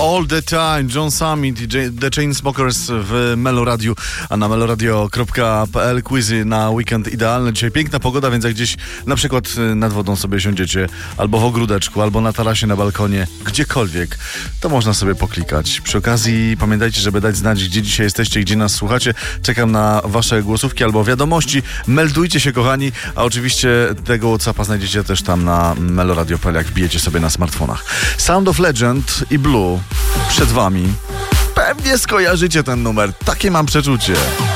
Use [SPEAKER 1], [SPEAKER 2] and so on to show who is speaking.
[SPEAKER 1] All the Time, John Summit i The Chainsmokers w Meloradiu, a na meloradio.pl quizy na weekend idealny. Dzisiaj piękna pogoda, więc jak gdzieś na przykład nad wodą sobie siądziecie, albo w ogródeczku, albo na tarasie, na balkonie, gdziekolwiek, to można sobie poklikać. Przy okazji pamiętajcie, żeby dać znać, gdzie dzisiaj jesteście, gdzie nas słuchacie. Czekam na wasze głosówki albo wiadomości. Meldujcie się, kochani, a oczywiście tego WhatsAppa znajdziecie też tam na meloradio.pl, jak wbijecie sobie na smartfonach. Sound of Legend i Blue przed wami. Pewnie skojarzycie ten numer. Takie mam przeczucie.